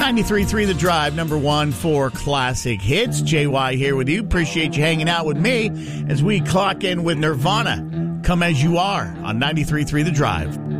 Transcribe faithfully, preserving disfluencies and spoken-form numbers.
ninety-three point three The Drive, number one for classic hits. J Y here with you. Appreciate you hanging out with me as we clock in with Nirvana. Come As You Are on ninety-three point three The Drive.